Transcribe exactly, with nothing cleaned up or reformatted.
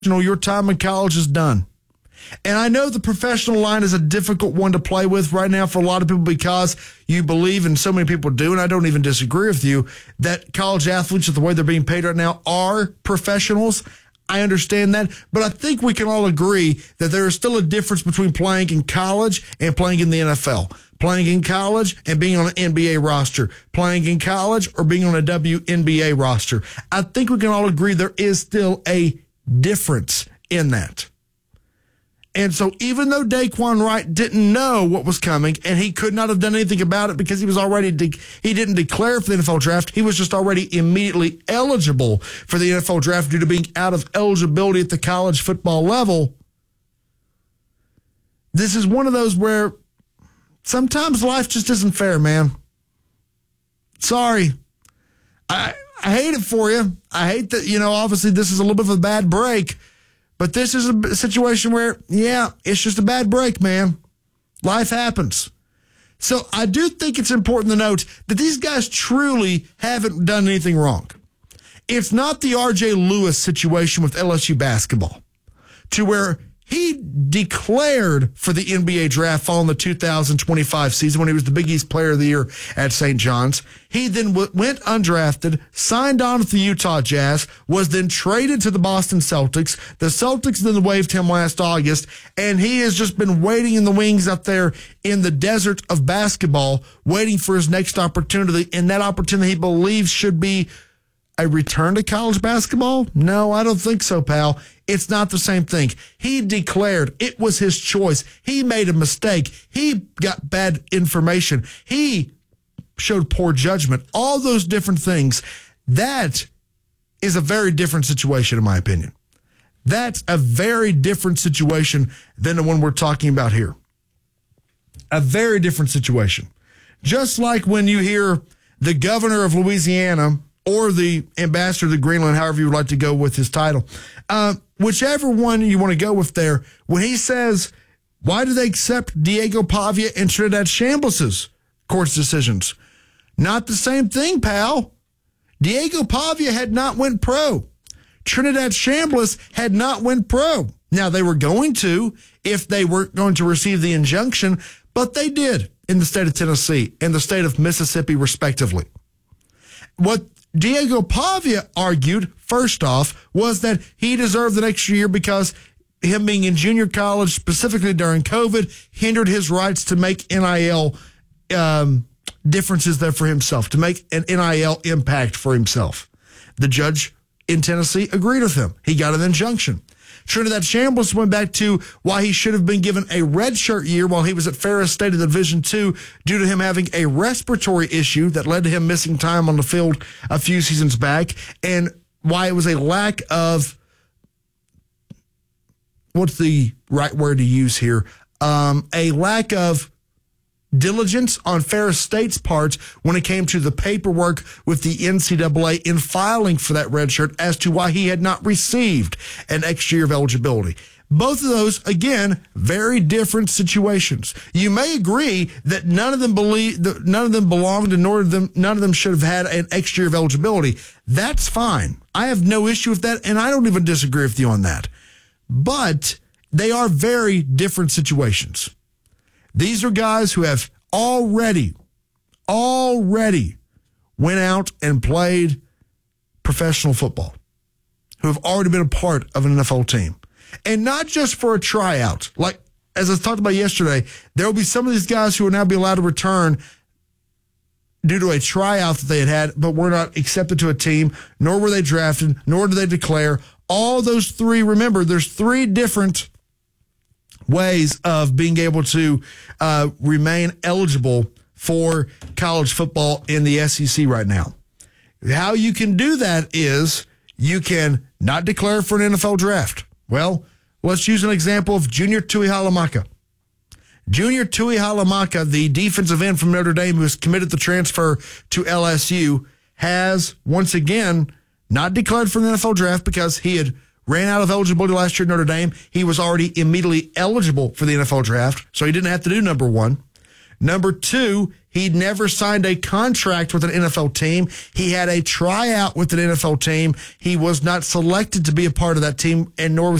your time in college is done. And I know the professional line is a difficult one to play with right now for a lot of people because you believe, and so many people do, and I don't even disagree with you, that college athletes, the way they're being paid right now, are professionals. I understand that. But I think we can all agree that there is still a difference between playing in college and playing in the N F L. Playing in college and being on an N B A roster. Playing in college or being on a W N B A roster. I think we can all agree there is still a difference in that. And so even though Daquan Wright didn't know what was coming and he could not have done anything about it because he was already, de- he didn't declare for the N F L draft. He was just already immediately eligible for the N F L draft due to being out of eligibility at the college football level. This is one of those where sometimes life just isn't fair, man. Sorry. I, I hate it for you. I hate that, you know, obviously this is a little bit of a bad break. But this is a situation where, yeah, it's just a bad break, man. Life happens. So I do think it's important to note that these guys truly haven't done anything wrong. It's not the R J Lewis situation with L S U basketball, to where he declared for the N B A draft following the two thousand twenty-five season when he was the Big East Player of the Year at Saint John's. He then w- went undrafted, signed on with the Utah Jazz, was then traded to the Boston Celtics. The Celtics then waived him last August, and he has just been waiting in the wings up there in the desert of basketball, waiting for his next opportunity, and that opportunity he believes should be a return to college basketball? No, I don't think so, pal. It's not the same thing. He declared it was his choice. He made a mistake. He got bad information. He showed poor judgment. All those different things. That is a very different situation, in my opinion. That's a very different situation than the one we're talking about here. A very different situation. Just like when you hear the governor of Louisiana or the ambassador to Greenland, however you would like to go with his title, uh, whichever one you want to go with there, when he says, why do they accept Diego Pavia and Trinidad Chambliss' court's decisions? Not the same thing, pal. Diego Pavia had not went pro. Trinidad Chambliss had not went pro. Now, they were going to if they were going to receive the injunction, but they did in the state of Tennessee and the state of Mississippi, respectively. What Diego Pavia argued, first off, was that he deserved an extra year because him being in junior college, specifically during COVID, hindered his rights to make N I L um, differences there for himself, to make an N I L impact for himself. The judge in Tennessee agreed with him. He got an injunction. Trinidad Chambliss went back to why he should have been given a redshirt year while he was at Ferris State in Division two due to him having a respiratory issue that led to him missing time on the field a few seasons back, and why it was a lack of, what's the right word to use here, um, a lack of diligence on Ferris State's part when it came to the paperwork with the N C double A in filing for that red shirt as to why he had not received an extra year of eligibility. Both of those, again, very different situations. You may agree that none of them believe that none of them belonged and nor of them none of them should have had an extra year of eligibility. That's fine. I have no issue with that, and I don't even disagree with you on that. But they are very different situations. These are guys who have already, already went out and played professional football, who have already been a part of an N F L team. And not just for a tryout. Like, as I talked about yesterday, there will be some of these guys who will now be allowed to return due to a tryout that they had had, but were not accepted to a team, nor were they drafted, nor did they declare. All those three, remember, there's three different ways of being able to uh, remain eligible for college football in the S E C right now. How you can do that is you can not declare for an N F L draft. Well, let's use an example of Junior Tuihalamaka. Junior Tuihalamaka, the defensive end from Notre Dame who is committed to transfer to L S U, has once again not declared for the N F L draft because he had ran out of eligibility last year at Notre Dame. He was already immediately eligible for the N F L draft, so he didn't have to do number one. Number two, he'd never signed a contract with an N F L team. He had a tryout with an N F L team. He was not selected to be a part of that team, and nor was